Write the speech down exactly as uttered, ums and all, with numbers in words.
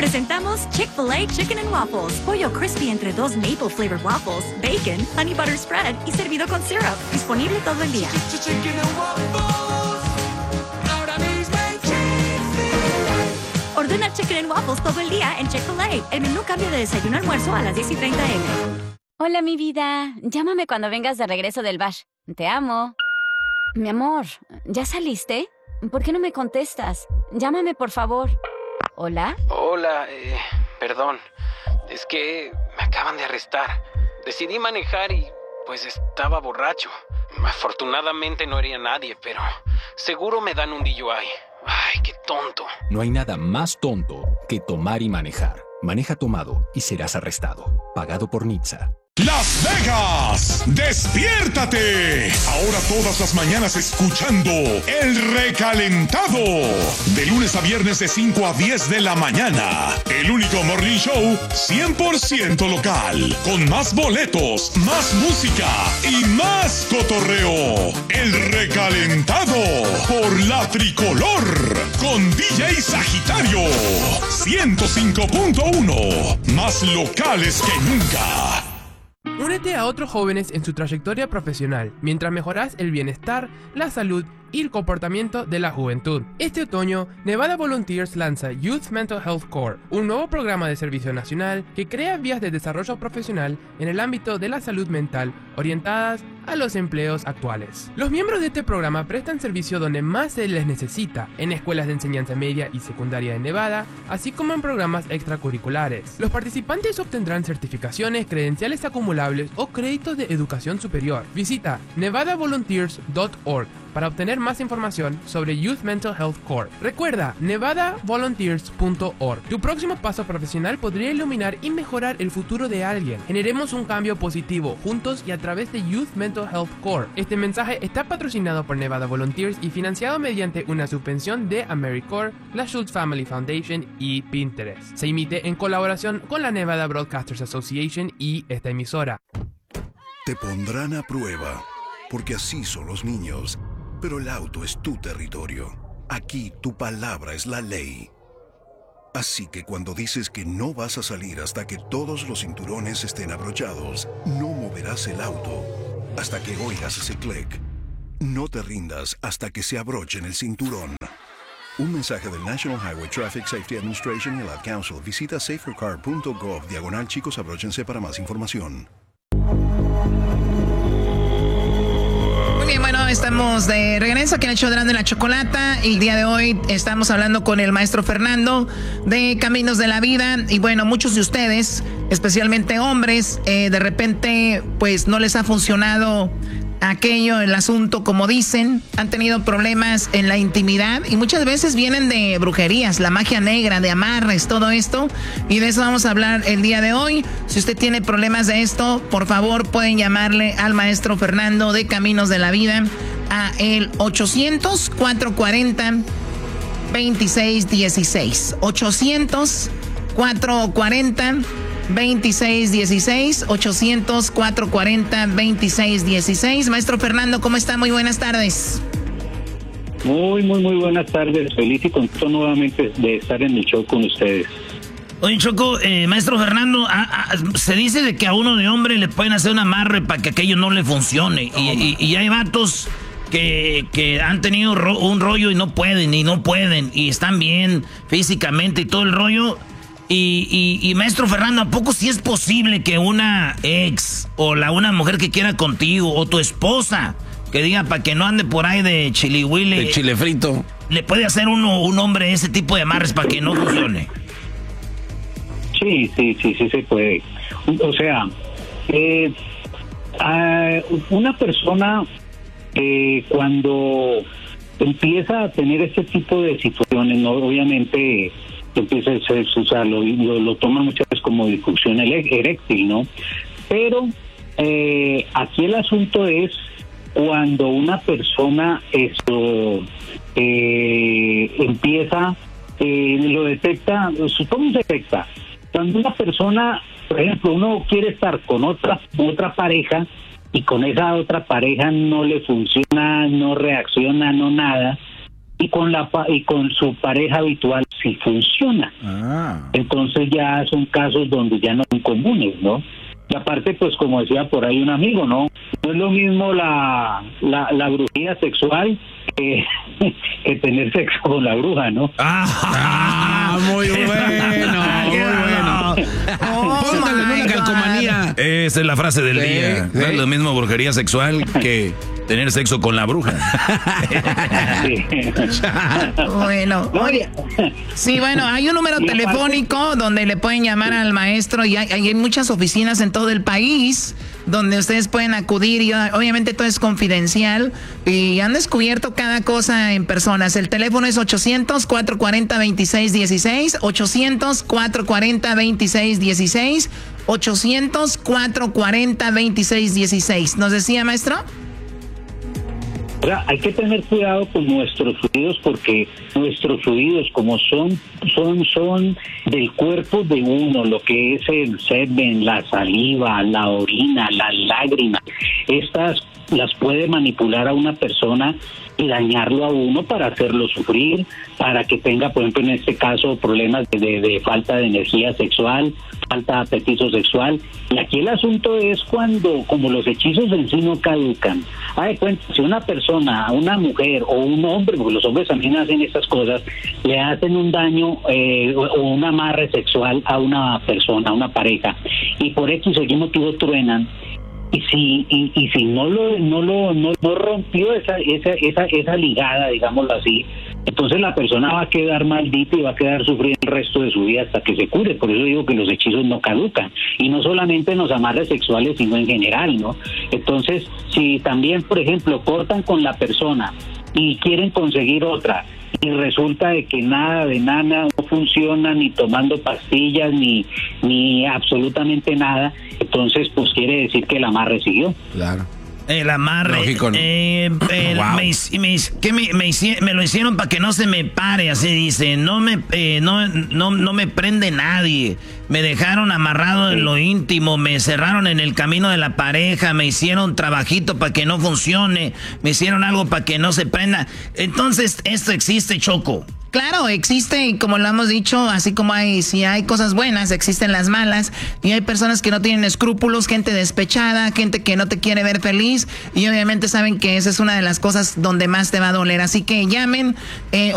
Presentamos Chick-fil-A Chicken and Waffles. Pollo crispy entre dos maple flavored waffles, bacon, honey butter spread y servido con syrup. Disponible todo el día. Chicken and Waffles. Ahora mismo en Chick-fil-A. Ordena Chicken and Waffles todo el día en Chick-fil-A. El menú cambia de desayuno a almuerzo a las diez y treinta eme. Hola, mi vida. Llámame cuando vengas de regreso del bash. Te amo. Mi amor, ¿ya saliste? ¿Por qué no me contestas? Llámame, por favor. ¿Hola? Hola, eh, perdón. Es que me acaban de arrestar. Decidí manejar y, pues, estaba borracho. Afortunadamente no hería a nadie, pero seguro me dan un D U I. Ay, qué tonto. No hay nada más tonto que tomar y manejar. Maneja tomado y serás arrestado. Pagado por N H T S A. Las Vegas, despiértate. Ahora todas las mañanas escuchando El Recalentado. De lunes a viernes de cinco a diez de la mañana. El único morning show cien por ciento local. Con más boletos, más música y más cotorreo. El Recalentado por La Tricolor. Con D J Sagitario. ciento cinco punto uno. Más locales que nunca. Únete a otros jóvenes en su trayectoria profesional mientras mejoras el bienestar, la salud y el comportamiento de la juventud. Este otoño, Nevada Volunteers lanza Youth Mental Health Core, un nuevo programa de servicio nacional que crea vías de desarrollo profesional en el ámbito de la salud mental orientadas a los empleos actuales. Los miembros de este programa prestan servicio donde más se les necesita, en escuelas de enseñanza media y secundaria de Nevada, así como en programas extracurriculares. Los participantes obtendrán certificaciones, credenciales acumulables o créditos de educación superior. Visita nevada volunteers punto org para obtener más información sobre Youth Mental Health Core. Recuerda, nevada volunteers punto org. Tu próximo paso profesional podría iluminar y mejorar el futuro de alguien. Generemos un cambio positivo, juntos y a través de Youth Mental Health Core. Este mensaje está patrocinado por Nevada Volunteers y financiado mediante una subvención de AmeriCorps, la Schultz Family Foundation y Pinterest. Se emite en colaboración con la Nevada Broadcasters Association y esta emisora. Te pondrán a prueba, porque así son los niños. Pero el auto es tu territorio. Aquí tu palabra es la ley. Así que cuando dices que no vas a salir hasta que todos los cinturones estén abrochados, no moverás el auto hasta que oigas ese clic. No te rindas hasta que se abrochen el cinturón. Un mensaje del National Highway Traffic Safety Administration y el Ad Council. Visita safercar punto gov diagonal chicos abróchense para más información. Muy bien, bueno, estamos de regreso aquí en el show de la Chocolata. El día de hoy estamos hablando con el maestro Fernando de Caminos de la Vida. Y bueno, muchos de ustedes, especialmente hombres, eh, de repente pues no les ha funcionado aquello, el asunto, como dicen. Han tenido problemas en la intimidad y muchas veces vienen de brujerías, la magia negra, de amarres, todo esto. Y de eso vamos a hablar el día de hoy. Si usted tiene problemas de esto, por favor pueden llamarle al maestro Fernando de Caminos de la Vida a el ochocientos, cuatrocientos cuarenta, veintiséis dieciséis. ochocientos, cuatrocientos cuarenta, veintiséis dieciséis. ochocientos, cuatrocientos cuarenta, veintiséis dieciséis. Maestro Fernando, ¿cómo está? Muy buenas tardes. Muy, muy, muy buenas tardes. Feliz y contento nuevamente de estar en el show con ustedes. Oye, Choco, eh, maestro Fernando, a, a, se dice de que a uno de hombre le pueden hacer un amarre para que aquello no le funcione. Y, y, y hay vatos que, que han tenido ro- un rollo y no pueden, y no pueden, y están bien físicamente y todo el rollo. Y, y, y maestro Fernando, ¿a poco sí es posible que una ex o la una mujer que quiera contigo o tu esposa que diga para que no ande por ahí de chilihuile, De chile frito, le puede hacer uno un hombre ese tipo de amarres para que no funcione? Sí, sí, sí, sí se puede. O sea, eh, uh, una persona eh, cuando empieza a tener este tipo de situaciones, ¿no? Obviamente empieza a ser, o sea, lo, lo, lo toman muchas veces como disfunción eréctil, ¿no? Pero eh, aquí el asunto es cuando una persona esto eh, empieza, eh, lo detecta, ¿cómo se detecta? Cuando una persona, por ejemplo, uno quiere estar con otra otra pareja y con esa otra pareja no le funciona, no reacciona, no nada, y con la pa- y con su pareja habitual sí funciona. Ah. Entonces ya son casos donde ya no son comunes, ¿no? Y aparte, pues como decía por ahí un amigo, ¿no? No es lo mismo la, la, la brujería sexual que, que tener sexo con la bruja, ¿no? Ah, muy bueno, muy bueno. Oh, Póngale my una God. calcomanía. Esa es la frase del Sí, día. No sí. es lo mismo brujería sexual que tener sexo con la bruja. Sí. Bueno, oye, sí, bueno, hay un número Y aparte- telefónico donde le pueden llamar al maestro y hay, hay muchas oficinas en todo el país donde ustedes pueden acudir y obviamente todo es confidencial y han descubierto cada cosa en personas. El teléfono es ochocientos, cuatrocientos cuarenta, veintiséis dieciséis, ochocientos, cuatrocientos cuarenta, veintiséis dieciséis, ochocientos, cuatrocientos cuarenta, veintiséis dieciséis. ¿Nos decía, maestro? O sea, hay que tener cuidado con nuestros fluidos porque nuestros fluidos, como son son son del cuerpo de uno, lo que es el semen, la saliva, la orina, las lágrimas, estas las puede manipular a una persona y dañarlo a uno para hacerlo sufrir, para que tenga, por ejemplo, en este caso, problemas de, de, de falta de energía sexual, falta de apetito sexual. Y aquí el asunto es cuando, como los hechizos en sí no caducan, a de cuenta, si una persona, una mujer o un hombre, porque los hombres también hacen estas cosas, le hacen un daño eh, o o un amarre sexual a una persona, a una pareja, y por X o Y motivo truenan, y si y, y si no lo no lo no, no rompió esa esa esa esa ligada, digámoslo así, entonces la persona va a quedar maldita y va a quedar sufriendo el resto de su vida hasta que se cure. Por eso digo que los hechizos no caducan, y no solamente en los amarres sexuales sino en general, ¿no? Entonces, si también, por ejemplo, cortan con la persona y quieren conseguir otra y resulta de que nada de nada no funciona, ni tomando pastillas ni ni absolutamente nada, entonces pues quiere decir que el amarre siguió. Claro. El amarre. Lógico, ¿no? eh, el- Wow. me, hic- me, hic- ¿qué me, me, hici- me lo hicieron para que no se me pare, así dice. No me, eh, no, no, no me prende nadie. Me dejaron amarrado en lo íntimo, me cerraron en el camino de la pareja, me hicieron trabajito para que no funcione, me hicieron algo para que no se prenda. Entonces, esto existe, Choco. Claro, existe, y como lo hemos dicho, así como hay, si hay cosas buenas, existen las malas, y hay personas que no tienen escrúpulos, gente despechada, gente que no te quiere ver feliz, y obviamente saben que esa es una de las cosas donde más te va a doler. Así que llamen, eh,